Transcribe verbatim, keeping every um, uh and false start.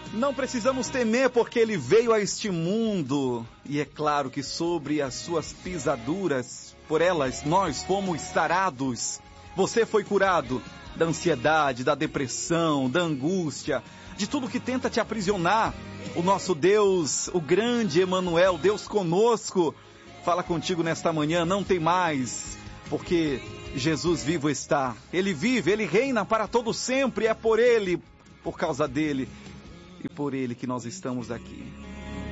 Não precisamos temer, porque ele veio a este mundo. E é claro que sobre as suas pisaduras, por elas nós fomos sarados. Você foi curado da ansiedade, da depressão, da angústia, de tudo que tenta te aprisionar. O nosso Deus, o grande Emanuel, Deus conosco, fala contigo nesta manhã. Não tem mais, porque Jesus vivo está. Ele vive, Ele reina para todo sempre. É por Ele, por causa dele e por Ele que nós estamos aqui.